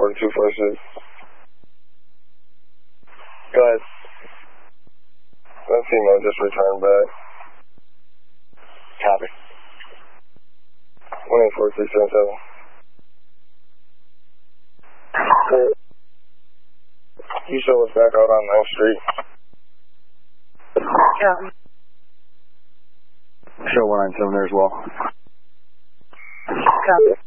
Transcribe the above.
246. Go ahead. That female just returned back. Copy. 184-677. You show us back out on 9th Street. Yeah. Show 197 there as well. Copy.